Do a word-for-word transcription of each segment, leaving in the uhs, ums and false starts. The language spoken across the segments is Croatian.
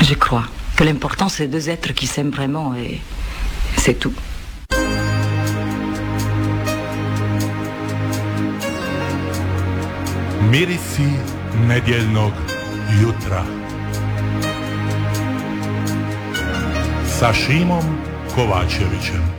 Je crois que l'important c'est deux êtres qui s'aiment vraiment et c'est tout. Mirisi nedjeljnog jutra sa Šimom Kovačevićem.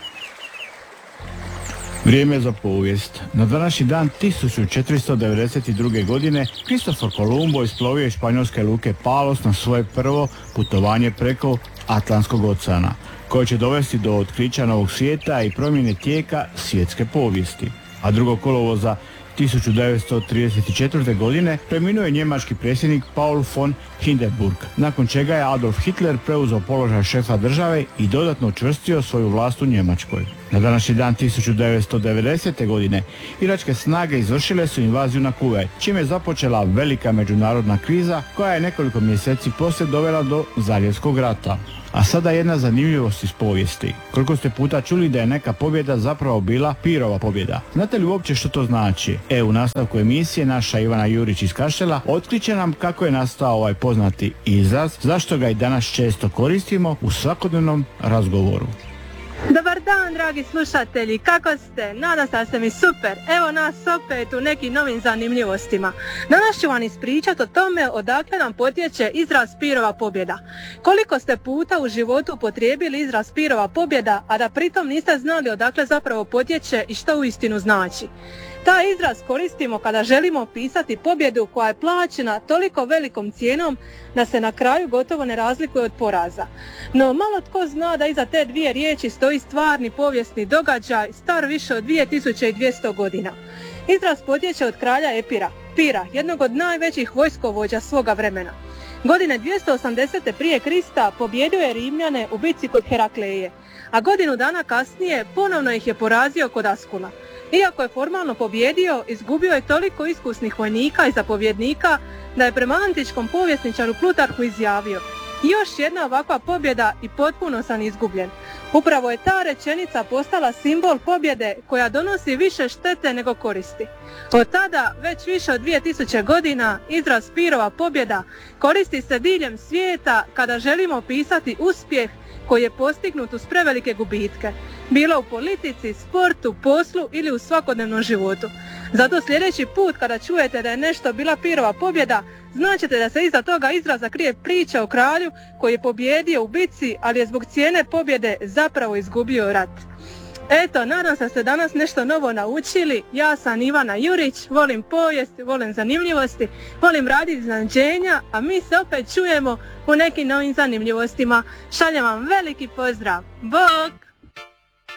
Vrijeme za povijest. Na današnji dan tisuću četiristo devedeset druge. godine Kristofor Kolumbo isplovio iz španjolske luke Palos na svoje prvo putovanje preko Atlantskog oceana, koje će dovesti do otkrića novog svijeta i promjene tijeka svjetske povijesti. A drugog kolovoza tisuću devetsto trideset četvrte. godine preminuo je njemački predsjednik Paul von Hindenburg, nakon čega je Adolf Hitler preuzeo položaj šefa države i dodatno učvrstio svoju vlast u Njemačkoj. Na današnji dan tisuću devetsto devedesete. godine iračke snage izvršile su invaziju na Kuvajt, čime je započela velika međunarodna kriza koja je nekoliko mjeseci poslije dovela do Zaljevskog rata. A sada jedna zanimljivost iz povijesti. Koliko ste puta čuli da je neka pobjeda zapravo bila pirova pobjeda? Znate li uopće što to znači? E, u nastavku emisije naša Ivana Jurić iz Kaštela otkriće nam kako je nastao ovaj poznati izraz, zašto ga i danas često koristimo u svakodnevnom razgovoru. Dobar dan, dragi slušatelji, kako ste? Nadam se da ste mi super. Evo nas opet u nekim novim zanimljivostima. Danas ću vam ispričati o tome odakle nam potječe izraz pirova pobjeda. Koliko ste puta u životu upotrijebili izraz pirova pobjeda, a da pritom niste znali odakle zapravo potječe i što uistinu znači? Taj izraz koristimo kada želimo opisati pobjedu koja je plaćena toliko velikom cijenom da se na kraju gotovo ne razlikuje od poraza. No malo tko zna da iza te dvije riječi stoji stvarni povijesni događaj star više od dvije tisuće dvjesto godina. Izraz potječe od kralja Epira, Pira, jednog od najvećih vojskovođa svoga vremena. Godine dvjesto osamdeset. prije Krista pobjedio je Rimljane u bitci kod Herakleje, a godinu dana kasnije ponovno ih je porazio kod Askula. Iako je formalno pobjedio, izgubio je toliko iskusnih vojnika i zapovjednika da je prema antičkom povjesničaru Plutarhu izjavio: još jedna ovakva pobjeda i potpuno sam izgubljen. Upravo je ta rečenica postala simbol pobjede koja donosi više štete nego koristi. Od tada, već više od dvije tisuće godina, izraz pirova pobjeda koristi se diljem svijeta kada želimo opisati uspjeh koji je postignut uz prevelike gubitke, bilo u politici, sportu, poslu ili u svakodnevnom životu. Zato sljedeći put kada čujete da je nešto bila pirova pobjeda, značite da se iza toga izraza krije priča o kralju koji je pobjedio u bitci, ali je zbog cijene pobjede zapravo izgubio rat. Eto, nadam se da ste danas nešto novo naučili. Ja sam Ivana Jurić, volim povijest, volim zanimljivosti, volim raditi iznenađenja, a mi se opet čujemo u nekim novim zanimljivostima. Šaljem vam veliki pozdrav. Bog!